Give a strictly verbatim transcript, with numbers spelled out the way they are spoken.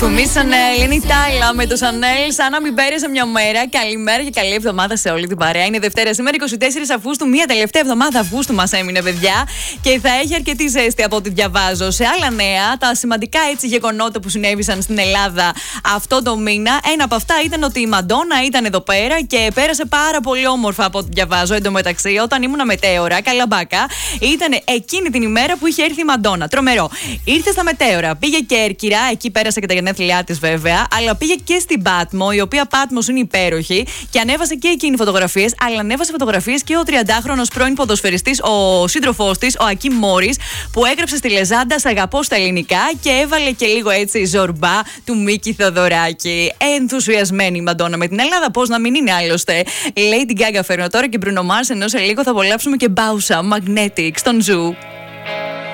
Κουμί Σανέλ, είναι η Τάιλα με το Σανέλ. Σαν να μην πέρασε μια μέρα. Καλημέρα και καλή εβδομάδα σε όλη την παρέα. Είναι Δευτέρα σήμερα, είκοσι τέσσερις Αυγούστου. Μια τελευταία εβδομάδα Αυγούστου μας έμεινε, παιδιά. Και θα έχει αρκετή ζέστη από ό,τι διαβάζω. Σε άλλα νέα, τα σημαντικά έτσι γεγονότα που συνέβησαν στην Ελλάδα αυτό το μήνα. Ένα από αυτά ήταν ότι η Μαντόνα ήταν εδώ πέρα και πέρασε πάρα πολύ όμορφα από ό,τι διαβάζω. Εν τω μεταξύ, όταν ήμουν μετέωρα, Καλαμπάκα, ήταν εκείνη την ημέρα που είχε έρθει η Μαντόνα. Τρομερό. Ήρθε στα μετέωρα, πήγε Κέρκυρα, εκεί πέρασε και τα γενέθλιά της βέβαια, αλλά πήγε και στην Πάτμο, η οποία Πάτμος είναι υπέροχη και ανέβασε και εκείνη φωτογραφίες, αλλά ανέβασε φωτογραφίες και ο τριαντάχρονος πρώην ποδοσφαιριστής, ο σύντροφός της, ο Ακίμ Μόρις, που έγραψε στη Λεζάντα «Σ' αγαπώ» στα ελληνικά και έβαλε και λίγο έτσι ζορμπά του Μίκη Θοδωράκη. Ενθουσιασμένη η Μαντόνα με την Ελλάδα, πώς να μην είναι άλλωστε. Lady Gaga φέρνω τώρα και Bruno Mars, ενώ σε λίγο θα απολαύσουμε και Bausa Magnetic στον Ζου.